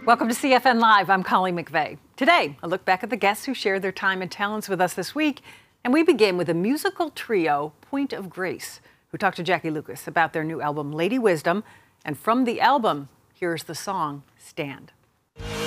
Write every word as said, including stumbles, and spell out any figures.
Welcome to C F N Live. I'm Colleen McVeigh. Today, a look back at the guests who shared their time and talents with us this week. And we begin with a musical trio, Point of Grace, who talked to Jackie Lucas about their new album, Lady Wisdom. And from the album, here's the song, Stand.